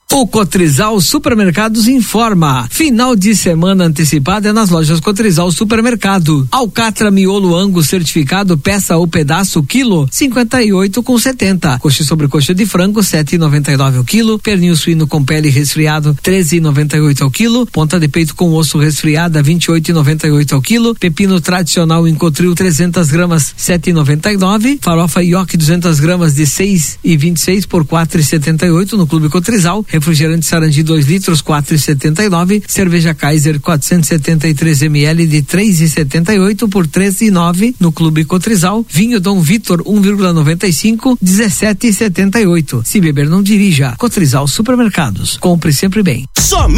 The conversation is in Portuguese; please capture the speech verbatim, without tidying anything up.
O Cotrizal Supermercados informa. Final de semana antecipada é nas lojas Cotrizal Supermercado. Alcatra miolo Angus certificado peça ou pedaço quilo cinquenta e oito com setenta. Coxa sobre coxa de frango sete e noventa e nove o quilo. Pernil suíno com pele resfriado treze e noventa e oito ao quilo. Ponta de peito com osso resfriada vinte e oito e noventa e oito ao quilo. Pepino tradicional em Cotril trezentas gramas sete e noventa e nove. Farofa Yoki duzentas gramas de seis e vinte e seis por quatro e setenta e oito no Clube Cotrizal. Refrigerante Sarandi dois litros quatro e setenta e nove. Cerveja Kaiser quatrocentos e setenta e três mililitros de três e setenta e oito por três e nove no Clube Cotrizal. Vinho Dom Vitor um vírgula noventa e cinco dezessete e setenta e oito. Se beber não dirija. Cotrizal Supermercados. Compre sempre bem. Somente